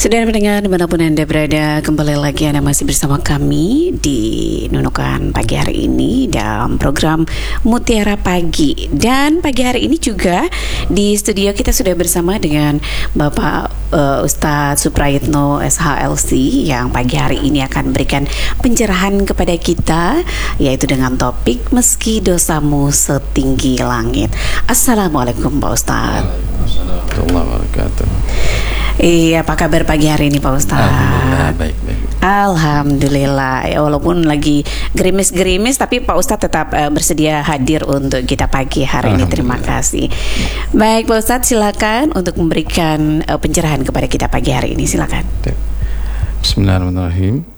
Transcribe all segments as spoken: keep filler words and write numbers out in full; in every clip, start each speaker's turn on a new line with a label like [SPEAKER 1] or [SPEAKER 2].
[SPEAKER 1] Sudah mendengar dimanapun Anda berada, kembali lagi Anda masih bersama kami di Nunukan pagi hari ini dalam program Mutiara Pagi. Dan pagi hari ini juga di studio kita sudah bersama dengan Bapak uh, Ustadz Suprayitno S H L C yang pagi hari ini akan berikan pencerahan kepada kita, yaitu dengan topik Meski Dosamu Setinggi Langit. Assalamualaikum Pak Ustadz.
[SPEAKER 2] Waalaikumsalam warahmatullahi wabarakatuh.
[SPEAKER 1] Iya, apa kabar pagi hari ini Pak Ustadz?
[SPEAKER 2] Alhamdulillah, baik-baik.
[SPEAKER 1] Alhamdulillah, ya, walaupun lagi gerimis-gerimis, tapi Pak Ustadz tetap uh, bersedia hadir untuk kita pagi hari ini. Terima kasih. Baik Pak Ustadz, silakan untuk memberikan uh, pencerahan kepada kita pagi hari ini, silakan.
[SPEAKER 2] Bismillahirrahmanirrahim.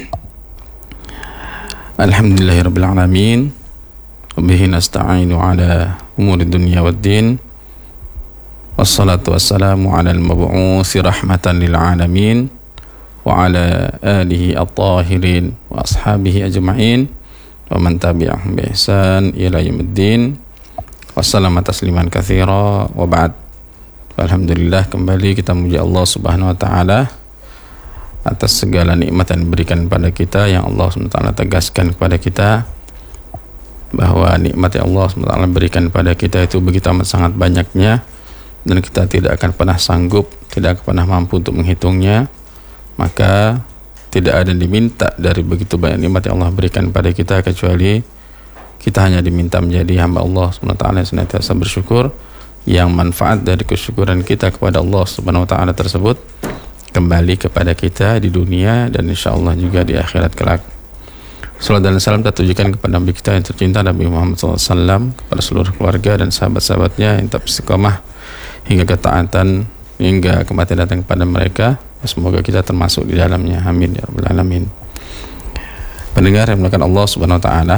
[SPEAKER 2] Alhamdulillahirrabbilalamin. Wabihi nasta'inu ala umuri dunya waddin. Wassalatu wassalamu ala al-mab'usi rahmatan lil alamin wa ala alihi at-tahirin wa ashabihi ajma'in wa man tabi'ahum bi ihsan ila yaumiddin wa sallama tasliman katsira wa ba'd. Alhamdulillah, kembali kita memuji Allah Subhanahu wa taala atas segala nikmat yang diberikan kepada kita, yang Allah Subhanahu wa taala tegaskan kepada kita bahwa nikmat yang Allah Subhanahu wa taala berikan kepada kita itu begitu amat sangat banyaknya, dan kita tidak akan pernah sanggup, tidak akan pernah mampu untuk menghitungnya. Maka tidak ada yang diminta dari begitu banyak nikmat yang Allah berikan pada kita, kecuali kita hanya diminta menjadi hamba Allah subhanahu wa taala yang senantiasa bersyukur, yang manfaat dari kesyukuran kita kepada Allah subhanahu wa taala tersebut kembali kepada kita di dunia dan insyaallah juga di akhirat kelak. Salawat dan salam tertujukan kepada Nabi kita yang tercinta, Nabi Muhammad sallallahu alaihi wasallam, kepada seluruh keluarga dan sahabat-sahabatnya yang tetap istiqomah hingga ketaatan, hingga kematian datang kepada mereka. Semoga kita termasuk di dalamnya, amin ya rabbal alamin. Pendengar yang dimuliakan Allah subhanahu wa ta'ala,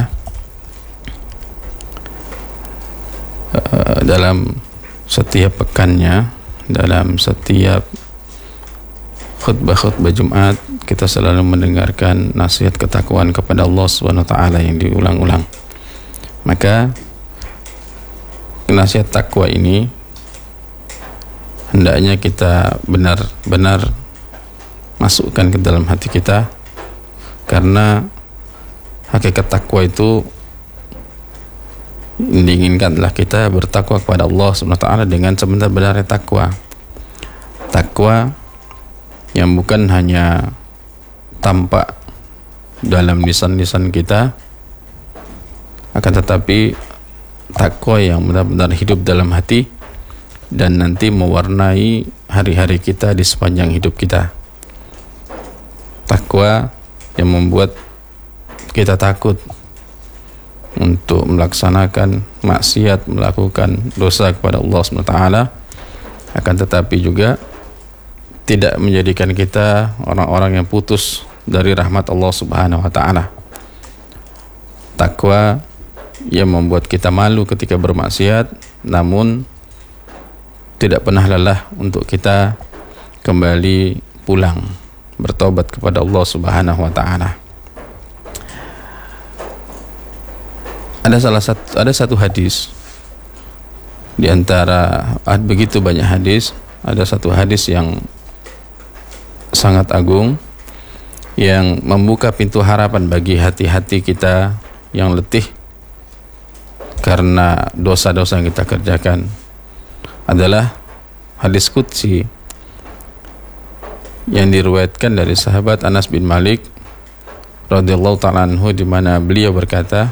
[SPEAKER 2] uh, dalam setiap pekannya, dalam setiap khutbah-khutbah Jumat, kita selalu mendengarkan nasihat ketakwaan kepada Allah subhanahu wa ta'ala yang diulang-ulang. Maka nasihat takwa ini hendaknya kita benar-benar masukkan ke dalam hati kita, karena hakikat takwa itu diinginkanlah kita bertakwa kepada Allah subhanahu wa taala dengan sebenar-benarnya takwa. Takwa yang bukan hanya tampak dalam lisan-lisan kita, akan tetapi takwa yang benar-benar hidup dalam hati dan nanti mewarnai hari-hari kita di sepanjang hidup kita. Takwa yang membuat kita takut untuk melaksanakan maksiat, melakukan dosa kepada Allah subhanahu wa taala, akan tetapi juga tidak menjadikan kita orang-orang yang putus dari rahmat Allah subhanahu wa taala. Takwa yang membuat kita malu ketika bermaksiat, namun tidak pernah lelah untuk kita kembali pulang bertobat kepada Allah subhanahu wa ta'ala. Ada salah satu ada satu hadis di antara begitu banyak hadis, ada satu hadis yang sangat agung yang membuka pintu harapan bagi hati-hati kita yang letih karena dosa-dosa yang kita kerjakan. Adalah hadis qudsi yang diriwayatkan dari sahabat Anas bin Malik radhiyallahu ta'ala anhu, di mana beliau berkata,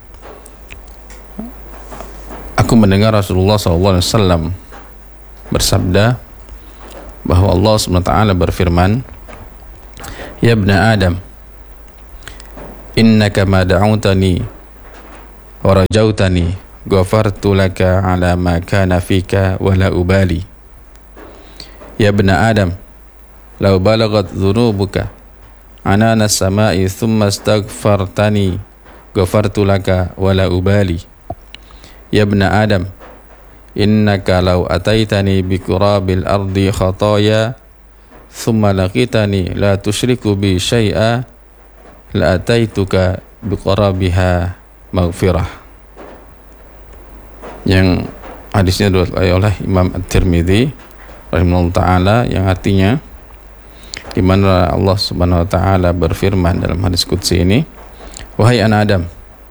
[SPEAKER 2] aku mendengar Rasulullah sallallahu alaihi wasallam bersabda bahwa Allah subhanahu wa ta'ala berfirman, ya ibna Adam, innaka ma da'utani wa rajautani ghafartu laka ala ma kana fika wa la ubali. Ya ibna Adam, law balagat dhunubuka anana as-sama'i thumma astaghfartani ghafartu laka wa la ubali. Ya ibna Adam, innaka law ataitani bi qurabil ardi khataya thumma laqitani la tusyriku bi syai'a la ataituka bi qurabiha maghfirah. Yang hadisnya diriwayatkan oleh Imam At-Tirmidzi rahimahullah ta'ala, yang artinya di mana Allah Subhanahu wa taala berfirman dalam hadis qudsi ini, wahai anak Adam,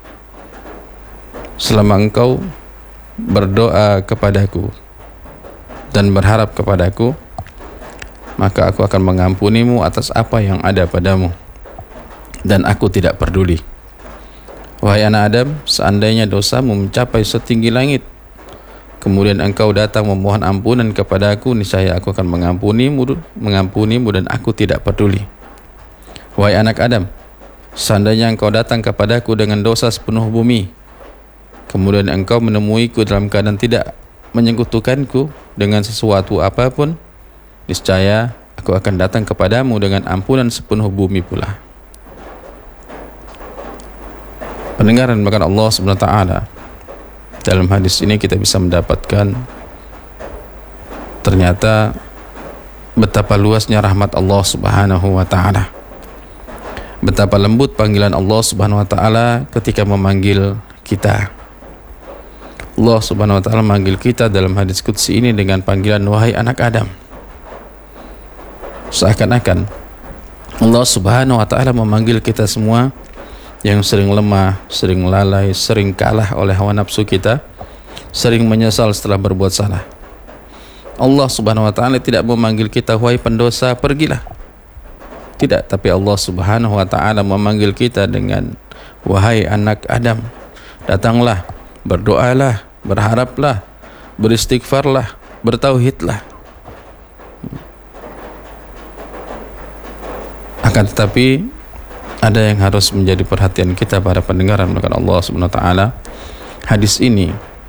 [SPEAKER 2] selama engkau berdoa kepadaku dan berharap kepadaku, maka aku akan mengampunimu atas apa yang ada padamu, dan aku tidak peduli. Wahai anak Adam, seandainya dosamu mencapai setinggi langit, kemudian engkau datang memohon ampunan kepadaku, niscaya aku akan mengampunimu, mengampunimu dan aku tidak peduli. Wahai anak Adam, seandainya engkau datang kepadaku dengan dosa sepenuh bumi, kemudian engkau menemuiku dalam keadaan tidak menyekutukanku dengan sesuatu apapun, niscaya aku akan datang kepadamu dengan ampunan sepenuh bumi pula. Pendengaran bahkan Allah Subhanahu wa taala, dalam hadis ini kita bisa mendapatkan ternyata betapa luasnya rahmat Allah Subhanahu wa taala. Betapa lembut panggilan Allah Subhanahu wa taala ketika memanggil kita. Allah Subhanahu wa taala memanggil kita dalam hadis qudsi ini dengan panggilan wahai anak Adam. Seakan-akan Allah Subhanahu wa taala memanggil kita semua yang sering lemah, sering lalai, sering kalah oleh hawa nafsu kita, sering menyesal setelah berbuat salah. Allah Subhanahu wa taala tidak memanggil kita wahai pendosa, pergilah. Tidak, tapi Allah Subhanahu wa taala memanggil kita dengan wahai anak Adam, datanglah, berdoalah, berharaplah, beristighfarlah, bertauhidlah. Akan tetapi ada yang harus menjadi perhatian kita para pendengaran mendengar Allah Subhanahu wa taala. Hadis ini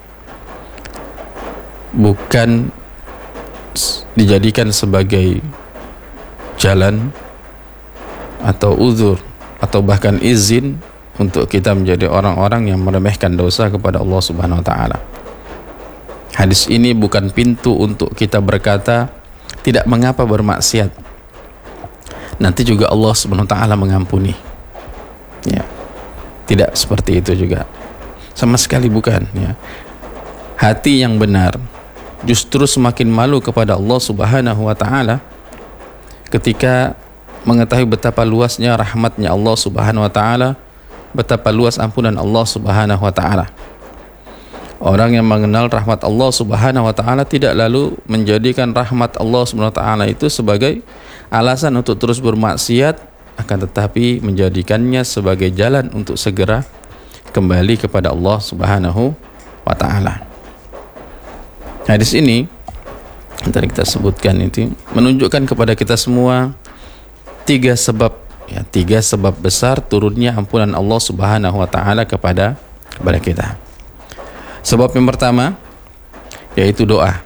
[SPEAKER 2] bukan dijadikan sebagai jalan atau uzur atau bahkan izin untuk kita menjadi orang-orang yang meremehkan dosa kepada Allah Subhanahu wa taala. Hadis ini bukan pintu untuk kita berkata tidak mengapa bermaksiat, nanti juga Allah Subhanahu wa taala mengampuni. Ya. Tidak seperti itu juga. Sama sekali bukan, ya. Hati yang benar justru semakin malu kepada Allah Subhanahu wa taala ketika mengetahui betapa luasnya rahmatnya Allah Subhanahu wa taala, betapa luas ampunan Allah Subhanahu wa taala. Orang yang mengenal rahmat Allah Subhanahu wa taala tidak lalu menjadikan rahmat Allah Subhanahu wa taala itu sebagai alasan untuk terus bermaksiat, akan tetapi menjadikannya sebagai jalan untuk segera kembali kepada Allah Subhanahu wa taala. Hadis ini yang tadi kita sebutkan itu menunjukkan kepada kita semua tiga sebab, ya, tiga sebab besar turunnya ampunan Allah Subhanahu wa taala kepada kepada kita. Sebab yang pertama yaitu doa.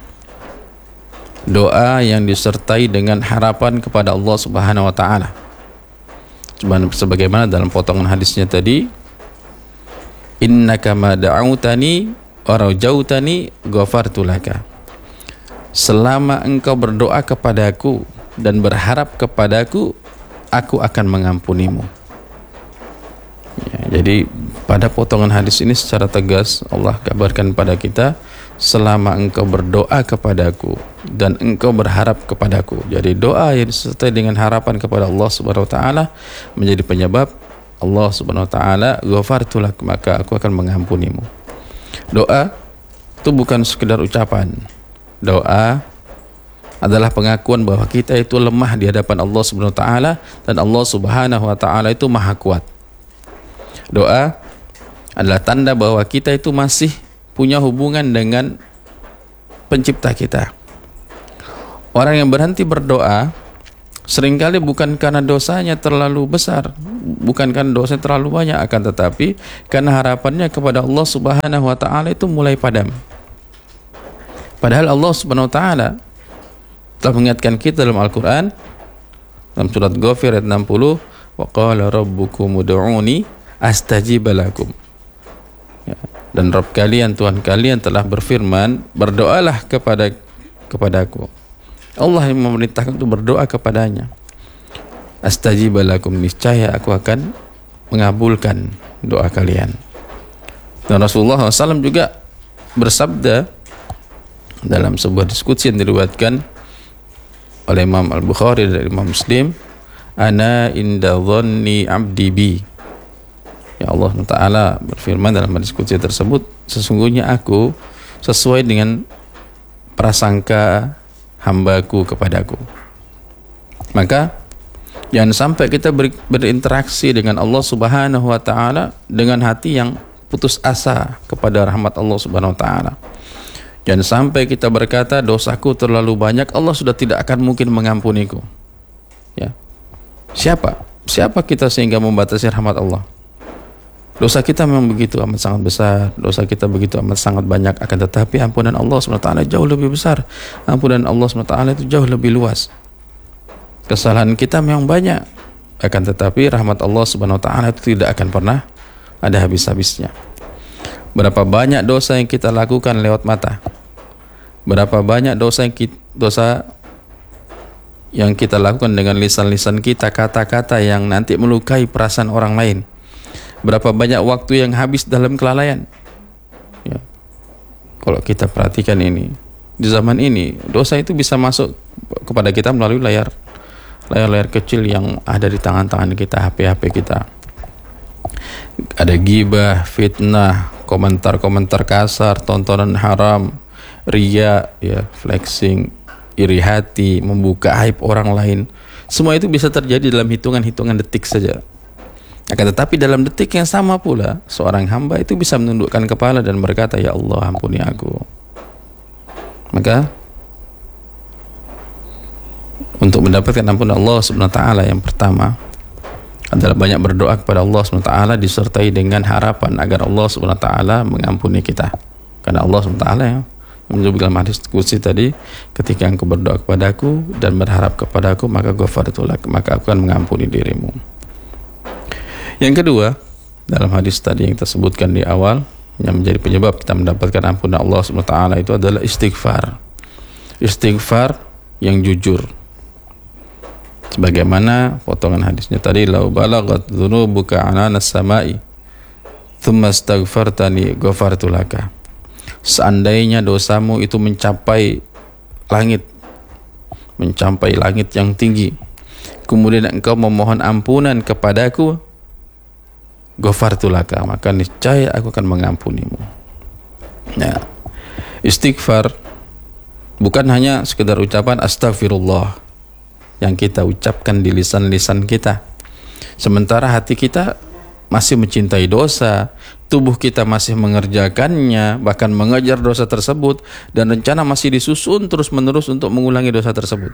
[SPEAKER 2] Doa yang disertai dengan harapan kepada Allah Subhanahu wa taala. Sebagaimana dalam potongan hadisnya tadi, innaka ma da'autani wa rajautani ghafartu laka. Selama engkau berdoa kepadaku dan berharap kepadaku, aku akan mengampunimu. Ya, jadi pada potongan hadis ini secara tegas Allah kabarkan pada kita, selama engkau berdoa kepadaku dan engkau berharap kepadaku. Jadi doa yang disertai dengan harapan kepada Allah Subhanahu wa taala menjadi penyebab Allah Subhanahu wa taala ghafartu lak, maka aku akan mengampunimu. Doa itu bukan sekedar ucapan. Doa adalah pengakuan bahwa kita itu lemah di hadapan Allah Subhanahu wa taala dan Allah Subhanahu wa taala itu maha kuat. Doa adalah tanda bahwa kita itu masih punya hubungan dengan pencipta kita. Orang yang berhenti berdoa seringkali bukan karena dosanya terlalu besar, bukan karena dosanya terlalu banyak, akan tetapi karena harapannya kepada Allah Subhanahu wa taala itu mulai padam. Padahal Allah Subhanahu wa taala telah mengingatkan kita dalam Al-Qur'an dalam surat Ghafir ayat enam puluh, wa qala rabbukum ud'uni astajib lakum. Ya. Dan Rabb kalian, Tuhan kalian telah berfirman, berdoalah kepada kepadaku. Allah yang memerintahkan untuk berdoa kepadanya. Astajib lakum, niscaya aku akan mengabulkan doa kalian. Dan Rasulullah shallallahu alaihi wasallam juga bersabda dalam sebuah diskusi yang diriwayatkan oleh Imam Al-Bukhari dan Imam Muslim, ana inda dhanni 'abdi bi. Ya Allah Taala berfirman dalam hadis qudsi tersebut, sesungguhnya aku sesuai dengan prasangka hambaku kepadaku. Maka jangan sampai kita ber, berinteraksi dengan Allah Subhanahu wa taala dengan hati yang putus asa kepada rahmat Allah Subhanahu wa taala. Jangan sampai kita berkata dosaku terlalu banyak, Allah sudah tidak akan mungkin mengampuniku. Ya. Siapa? Siapa kita sehingga membatasi rahmat Allah? Dosa kita memang begitu amat sangat besar, dosa kita begitu amat sangat banyak, akan tetapi ampunan Allah Subhanahu wa taala jauh lebih besar. Ampunan Allah Subhanahu wa taala itu jauh lebih luas. Kesalahan kita memang banyak, akan tetapi rahmat Allah Subhanahu wa taala itu tidak akan pernah ada habis-habisnya. Berapa banyak dosa yang kita lakukan lewat mata? Berapa banyak dosa yang kita, dosa yang kita lakukan dengan lisan-lisan kita, kata-kata yang nanti melukai perasaan orang lain? Berapa banyak waktu yang habis dalam kelalaian? Ya. Kalau kita perhatikan ini, di zaman ini dosa itu bisa masuk kepada kita melalui layar layar-layar kecil yang ada di tangan-tangan kita, H P-H P kita. Ada ghibah, fitnah, komentar-komentar kasar, tontonan haram, riya, ya, flexing, iri hati, membuka aib orang lain. Semua itu bisa terjadi dalam hitungan-hitungan detik saja. Akan tetapi dalam detik yang sama pula, seorang hamba itu bisa menundukkan kepala dan berkata, ya Allah ampuni aku. Maka untuk mendapatkan ampunan Allah Subhanahu wa taala, yang pertama adalah banyak berdoa kepada Allah Subhanahu wa taala disertai dengan harapan agar Allah Subhanahu wa taala mengampuni kita. Karena Allah Subhanahu wa taala yang menyebut dalam hadis qudsi tadi, ketika engkau berdoa kepadaku dan berharap kepadaku, maka ghafartu lak, maka aku akan mengampuni dirimu. Yang kedua, dalam hadis tadi yang kita sebutkan di awal, yang menjadi penyebab kita mendapatkan ampunan Allah Subhanahu wa taala itu adalah istighfar. Istighfar yang jujur. Sebagaimana potongan hadisnya tadi, lau balaghat dzunubuka ananas samai thumma astaghfartani ghafartu laka. Seandainya dosamu itu mencapai langit, mencapai langit yang tinggi, kemudian engkau memohon ampunan kepadaku, ghafartu laka, maka niscaya aku akan mengampunimu. Nah, istighfar bukan hanya sekedar ucapan astagfirullah yang kita ucapkan di lisan-lisan kita, sementara hati kita masih mencintai dosa, tubuh kita masih mengerjakannya, bahkan mengejar dosa tersebut, dan rencana masih disusun terus-menerus untuk mengulangi dosa tersebut.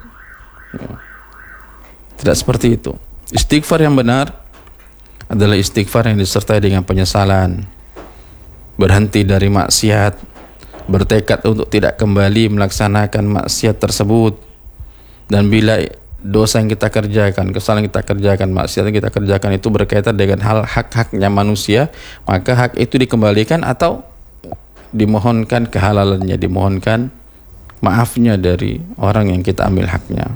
[SPEAKER 2] Tidak seperti itu. Istighfar yang benar adalah istighfar yang disertai dengan penyesalan, berhenti dari maksiat, bertekad untuk tidak kembali melaksanakan maksiat tersebut, dan bila dosa yang kita kerjakan, kesalahan yang kita kerjakan, maksiat yang kita kerjakan itu berkaitan dengan hal hak-haknya manusia, maka hak itu dikembalikan atau dimohonkan kehalalannya, dimohonkan maafnya dari orang yang kita ambil haknya.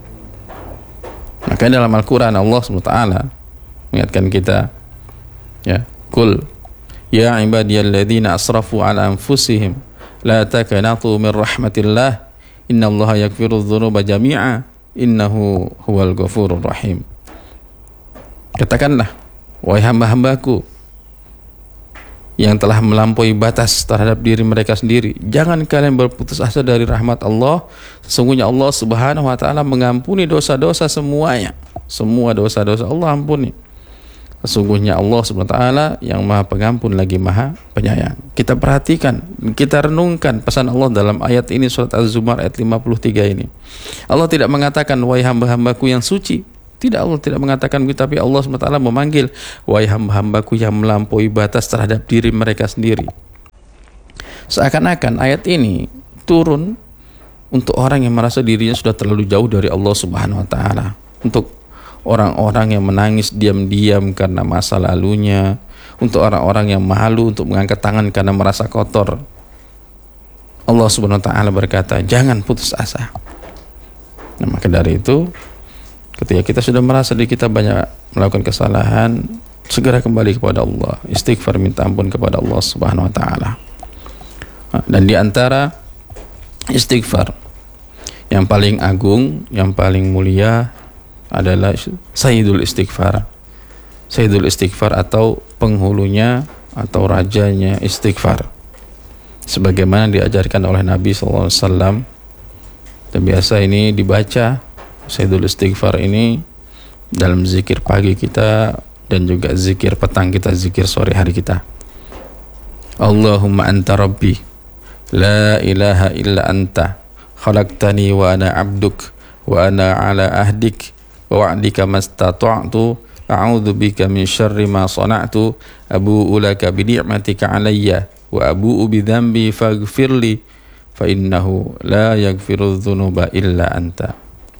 [SPEAKER 2] Maka dalam Al-Quran Allah subhanahu wa taala mengingatkan kita, ya, Qul ya ibadiyalladzina asrafu ala anfusihim la taqnatu min rahmatillah innallaha yaghfiru dzunuba jami'a innahu huwal ghafurur rahim. Katakanlah, wahai hamba-hambaku yang telah melampaui batas terhadap diri mereka sendiri, jangan kalian berputus asa dari rahmat Allah. Sesungguhnya Allah Subhanahu wa taala mengampuni dosa-dosa semuanya. Semua dosa-dosa Allah ampuni. Sesungguhnya Allah Subhanahu wa taala yang Maha Pengampun lagi Maha Penyayang. Kita perhatikan, kita renungkan pesan Allah dalam ayat ini, surat Az-Zumar ayat lima puluh tiga ini. Allah tidak mengatakan wahai hamba-hambaku yang suci. Tidak, Allah tidak mengatakan begitu, tapi Allah subhanahu wa taala memanggil wahai hamba-hambaku yang melampaui batas terhadap diri mereka sendiri. Seakan-akan ayat ini turun untuk orang yang merasa dirinya sudah terlalu jauh dari Allah Subhanahu wa taala, untuk orang-orang yang menangis diam-diam karena masa lalunya, untuk orang-orang yang malu untuk mengangkat tangan karena merasa kotor. Allah Subhanahu wa taala berkata, jangan putus asa. Nah, maka dari itu, ketika kita sudah merasa diri kita banyak melakukan kesalahan, segera kembali kepada Allah, istighfar, minta ampun kepada Allah Subhanahu wa taala. Dan di antara istighfar yang paling agung, yang paling mulia, adalah Sayyidul Istighfar. Sayyidul Istighfar atau penghulunya atau rajanya istighfar, sebagaimana diajarkan oleh Nabi shallallahu alaihi wasallam. Dan biasa ini dibaca Sayyidul Istighfar ini dalam zikir pagi kita dan juga zikir petang kita, zikir sore hari kita. Allahumma anta rabbi la ilaha illa anta khalaqtani wa ana abduk wa ana ala ahdik wa wa'dika mastata'tu a'udzu bika min syarri ma sana'tu abu'u laka bi ni'matika 'alayya wa abu'u bi dzambi faghfirli fa innahu la yaghfiru dzunuba illa anta.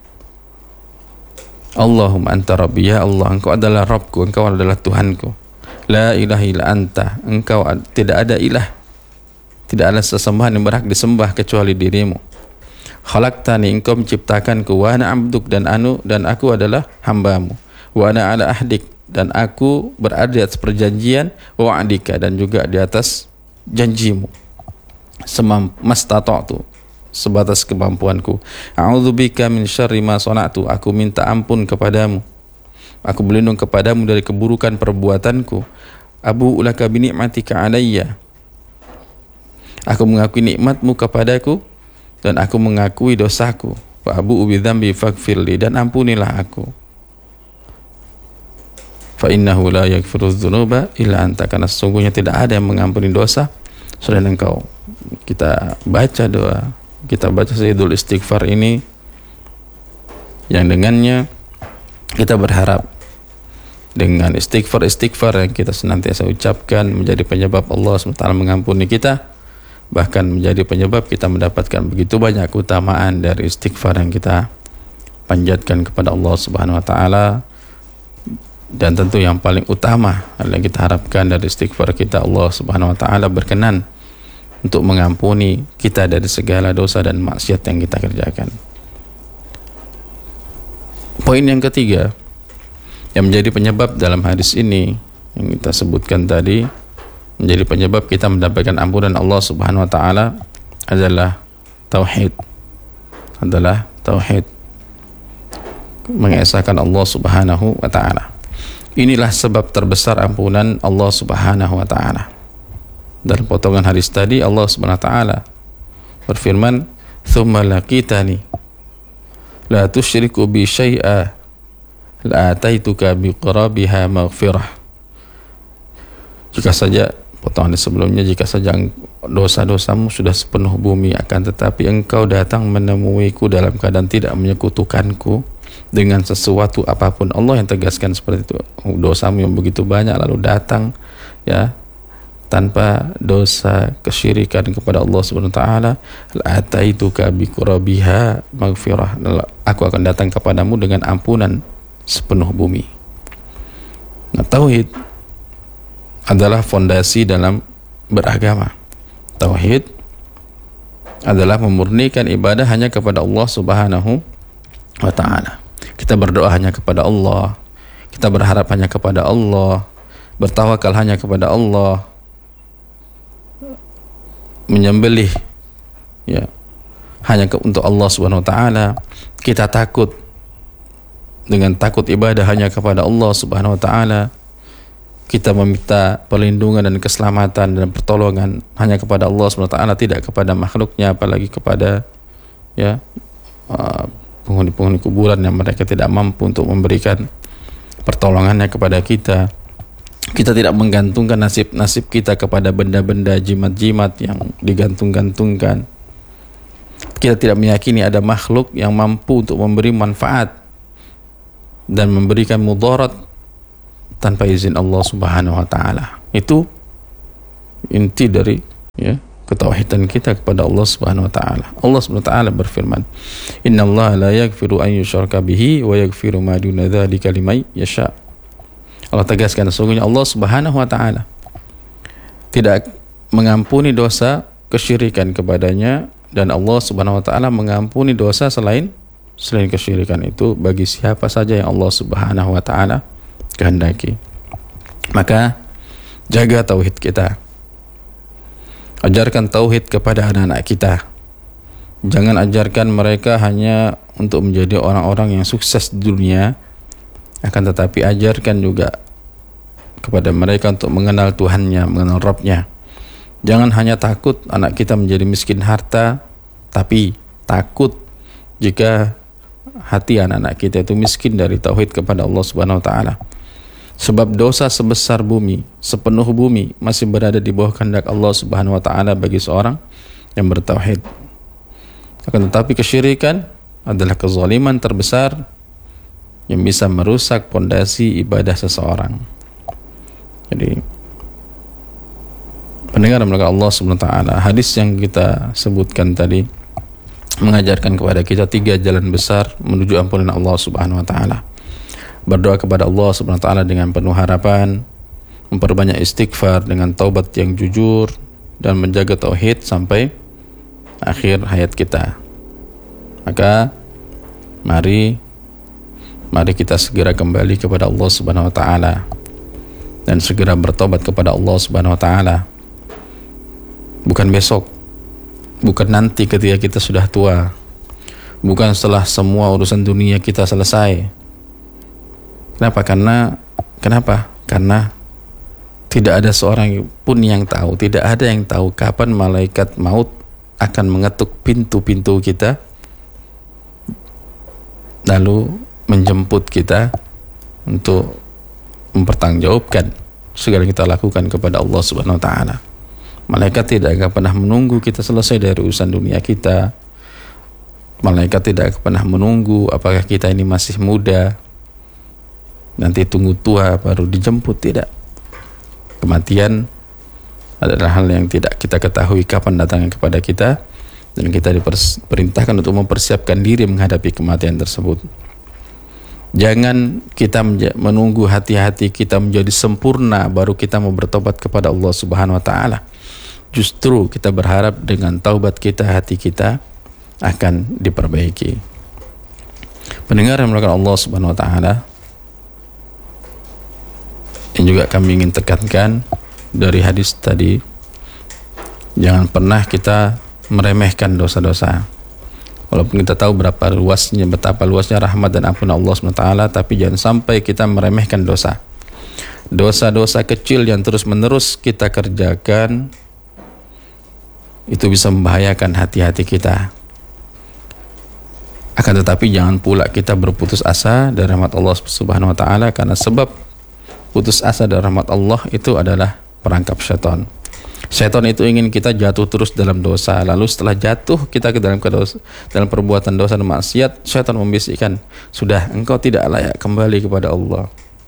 [SPEAKER 2] Allahumma anta rabbi, ya Allah, engkau adalah Rabbku, engkau adalah Tuhanku. La ilaha illa anta, engkau tidak ada ilah, tidak ada sesembahan yang berhak disembah kecuali dirimu. Khalaqtani, engkau menciptakanku, wa ana abduk, dan anu dan aku adalah hambamu. Wa ana ala ahdik, dan aku berada di atas perjanjian, wa wa'dika, dan juga di atas janjimu. Semam mastata'tu, sebatas kemampuanku. A'udzubika min syarri ma sana'tu, aku minta ampun kepadamu, aku berlindung kepadamu dari keburukan perbuatanku. Abu'u laka bi ni'matika 'alayya, aku mengakui nikmatmu kepadaku dan aku mengakui dosaku. Wa abu'u bi dzambi faghfirli, dan ampunilah aku. Fa innahu la yaghfiru dzunuba illa anta, karena sesungguhnya tidak ada yang mengampuni dosa selain engkau. Kita baca doa, kita baca Sayyidul Istighfar ini, yang dengannya kita berharap dengan istighfar-istighfar yang kita senantiasa ucapkan menjadi penyebab Allah subhanahu wa taala mengampuni kita, bahkan menjadi penyebab kita mendapatkan begitu banyak keutamaan dari istighfar yang kita panjatkan kepada Allah subhanahu wa taala. Dan tentu yang paling utama adalah kita harapkan dari istighfar kita, Allah subhanahu wa ta'ala berkenan untuk mengampuni kita dari segala dosa dan maksiat yang kita kerjakan. Poin yang ketiga yang menjadi penyebab dalam hadis ini yang kita sebutkan tadi, menjadi penyebab kita mendapatkan ampunan Allah subhanahu wa ta'ala adalah tauhid. Adalah tauhid, mengesahkan Allah subhanahu wa ta'ala. Inilah sebab terbesar ampunan Allah subhanahu wa ta'ala. Dalam potongan hadis tadi Allah subhanahu wa ta'ala berfirman, thumma laqitani la tusyriku bi syai'a la ataituka bi qarabiha maghfirah. Jika saja, potongan sebelumnya, jika saja dosa-dosamu sudah sepenuh bumi, akan tetapi engkau datang menemuiku dalam keadaan tidak menyekutukanku dengan sesuatu apapun. Allah yang tegaskan seperti itu. Dosamu yang begitu banyak lalu datang ya tanpa dosa kesyirikan kepada Allah Subhanahu wa taala, ataituka bi qurabiha maghfirah, aku akan datang kepadamu dengan ampunan sepenuh bumi. Nah, tauhid adalah fondasi dalam beragama. Tauhid adalah memurnikan ibadah hanya kepada Allah Subhanahu wa taala. Kita berdoa hanya kepada Allah, kita berharap hanya kepada Allah, bertawakal hanya kepada Allah, menyembelih ya hanya ke, untuk Allah Subhanahu wa taala. Kita takut dengan takut ibadah hanya kepada Allah Subhanahu wa taala. Kita meminta perlindungan dan keselamatan dan pertolongan hanya kepada Allah Subhanahu wa taala, tidak kepada makhluknya, apalagi kepada ya uh, penghuni-penghuni kuburan yang mereka tidak mampu untuk memberikan pertolongannya kepada kita. Kita tidak menggantungkan nasib-nasib kita kepada benda-benda jimat-jimat yang digantung-gantungkan. Kita tidak meyakini ada makhluk yang mampu untuk memberi manfaat dan memberikan mudarat tanpa izin Allah Subhanahu wa taala. Itu inti dari ya ketauhidan kita kepada Allah Subhanahu wa taala. Allah Subhanahu wa taala berfirman, "Innallaha la yaghfiru an yushraka bihi wa yaghfiru ma duna dzalika liman yasha." Allah tegaskan, sesungguhnya Allah Subhanahu wa taala tidak mengampuni dosa kesyirikan kepadanya, dan Allah Subhanahu wa taala mengampuni dosa selain selain kesyirikan itu bagi siapa saja yang Allah Subhanahu wa taala kehendaki. Maka jaga tauhid kita. Ajarkan tauhid kepada anak-anak kita. Jangan ajarkan mereka hanya untuk menjadi orang-orang yang sukses di dunia, akan tetapi ajarkan juga kepada mereka untuk mengenal Tuhannya, mengenal Rabbnya. Jangan hanya takut anak kita menjadi miskin harta, tapi takut jika hati anak-anak kita itu miskin dari tauhid kepada Allah Subhanahu wa taala. Sebab dosa sebesar bumi, sepenuh bumi masih berada di bawah kehendak Allah Subhanahu wa taala bagi seorang yang bertauhid. Akan tetapi kesyirikan adalah kezaliman terbesar yang bisa merusak pondasi ibadah seseorang. Jadi pendengar melakukan Allah Subhanahu wa taala, hadis yang kita sebutkan tadi mengajarkan kepada kita tiga jalan besar menuju ampunan Allah Subhanahu wa taala. Berdoa kepada Allah Subhanahu wa taala dengan penuh harapan, memperbanyak istighfar dengan taubat yang jujur, dan menjaga tauhid sampai akhir hayat kita. Maka mari mari kita segera kembali kepada Allah Subhanahu wa taala dan segera bertobat kepada Allah Subhanahu wa taala. Bukan besok, bukan nanti ketika kita sudah tua, bukan setelah semua urusan dunia kita selesai. Kenapa? Karena kenapa? Karena tidak ada seorang pun yang tahu, tidak ada yang tahu kapan malaikat maut akan mengetuk pintu-pintu kita lalu menjemput kita untuk mempertanggungjawabkan segala yang kita lakukan kepada Allah Subhanahu wa taala. Malaikat tidak akan pernah menunggu kita selesai dari urusan dunia kita. Malaikat tidak akan pernah menunggu apakah kita ini masih muda, nanti tunggu tua baru dijemput. Tidak. Kematian adalah hal yang tidak kita ketahui kapan datangnya kepada kita, dan kita diperintahkan untuk mempersiapkan diri menghadapi kematian tersebut. Jangan kita menunggu hati-hati kita menjadi sempurna baru kita mau bertobat kepada Allah Subhanahu wa taala. Justru kita berharap dengan taubat kita hati kita akan diperbaiki. Pendengar yang melakukan Allah Subhanahu wa taala, yang juga kami ingin tekankan dari hadis tadi, jangan pernah kita meremehkan dosa-dosa. Walaupun kita tahu berapa luasnya, betapa luasnya rahmat dan ampunan Allah subhanahu wa taala, tapi jangan sampai kita meremehkan dosa. Dosa-dosa kecil yang terus-menerus kita kerjakan itu bisa membahayakan hati-hati kita. Akan tetapi jangan pula kita berputus asa dari rahmat Allah subhanahu wa taala, karena sebab putus asa dari rahmat Allah itu adalah perangkap syaitan. Syaitan itu ingin kita jatuh terus dalam dosa, lalu setelah jatuh kita ke dalam kedosa, dalam perbuatan dosa dan maksiat, syaitan membisikkan, sudah engkau tidak layak kembali kepada Allah,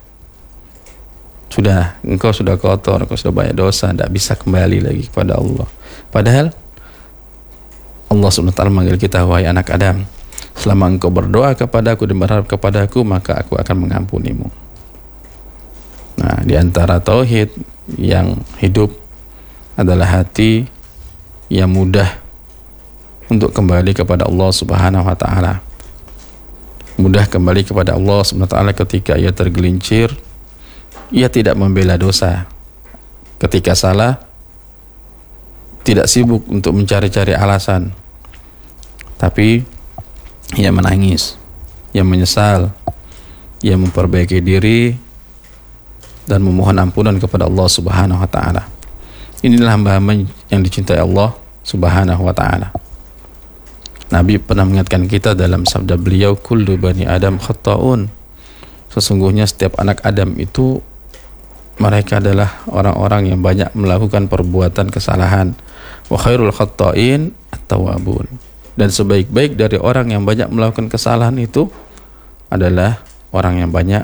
[SPEAKER 2] sudah engkau sudah kotor, engkau sudah banyak dosa, tidak bisa kembali lagi kepada Allah. Padahal Allah subhanahu wa taala manggil kita, wahai anak Adam, selama engkau berdoa kepadaku dan berharap kepadaku, maka aku akan mengampunimu. Nah, di antara tauhid yang hidup adalah hati yang mudah untuk kembali kepada Allah Subhanahu wa taala. Mudah kembali kepada Allah Subhanahu wa taala ketika ia tergelincir, ia tidak membela dosa. Ketika salah, tidak sibuk untuk mencari-cari alasan, tapi ia menangis, ia menyesal, ia memperbaiki diri dan memohon ampunan kepada Allah Subhanahu wa taala. Inilah hamba-hamba yang dicintai Allah Subhanahu wa taala. Nabi pernah mengingatkan kita dalam sabda beliau, kullu bani Adam khata'un. Sesungguhnya setiap anak Adam itu mereka adalah orang-orang yang banyak melakukan perbuatan kesalahan. Wa khairul khata'in at-tawwabun. Dan sebaik-baik dari orang yang banyak melakukan kesalahan itu adalah orang yang banyak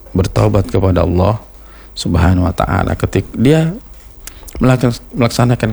[SPEAKER 2] bertaubat kepada Allah Subhanahu wa taala. Ketika dia melaksanakan